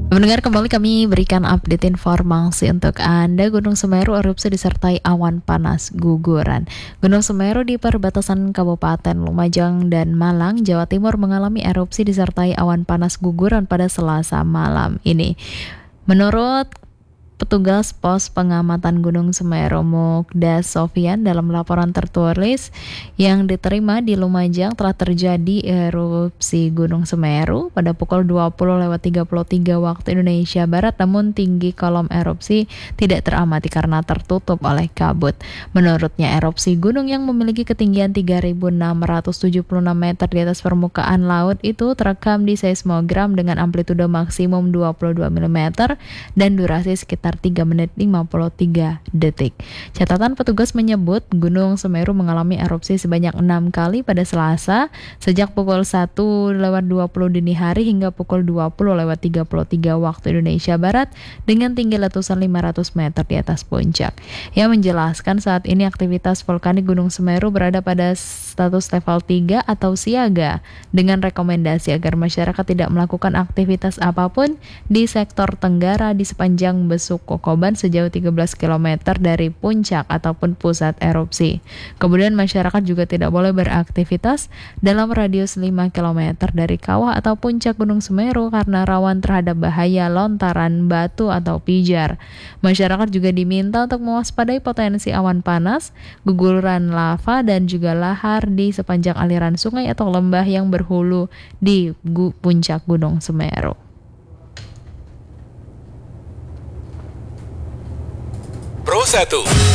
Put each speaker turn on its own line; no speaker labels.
Mendengar kembali kami berikan update informasi untuk Anda. Gunung Semeru erupsi disertai awan panas guguran. Gunung Semeru di perbatasan Kabupaten Lumajang dan Malang, Jawa Timur mengalami erupsi disertai awan panas guguran pada Selasa malam ini. Menurut petugas pos pengamatan Gunung Semeru Mukdas Sofian dalam laporan tertulis yang diterima di Lumajang telah terjadi erupsi Gunung Semeru pada pukul 20.33 waktu Indonesia Barat, namun tinggi kolom erupsi tidak teramati karena tertutup oleh kabut. Menurutnya, erupsi gunung yang memiliki ketinggian 3.676 meter di atas permukaan laut itu terekam di seismogram dengan amplitude maksimum 22 mm dan durasi sekitar 3 menit 53 detik. Catatan petugas menyebut Gunung Semeru mengalami erupsi sebanyak 6 kali pada Selasa sejak pukul 1.20 dini hari hingga pukul 20.33 waktu Indonesia Barat dengan tinggi letusan 500 meter di atas puncak. Ia menjelaskan saat ini aktivitas vulkanik Gunung Semeru berada pada status level 3 atau siaga dengan rekomendasi agar masyarakat tidak melakukan aktivitas apapun di sektor tenggara di sepanjang besuk Kokoban sejauh 13 km dari puncak ataupun pusat erupsi. Kemudian masyarakat juga tidak boleh beraktivitas dalam radius 5 km dari kawah atau puncak Gunung Semeru karena rawan terhadap bahaya lontaran batu atau pijar. Masyarakat juga diminta untuk mewaspadai potensi awan panas, guguran lava dan juga lahar di sepanjang aliran sungai atau lembah yang berhulu di puncak Gunung Semeru.
Pro 1